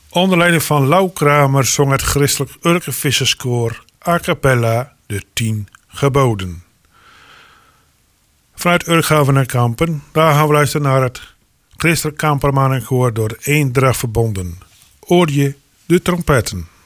Onder leiding van Lau Kramer zong het christelijk Urkenvisserskoor a cappella de 10 geboden. Vanuit Urk gaan we naar Kampen. Daar gaan we luisteren naar het christelijk Kampermannenkoor door de Eendracht verbonden. Hoor je de trompetten.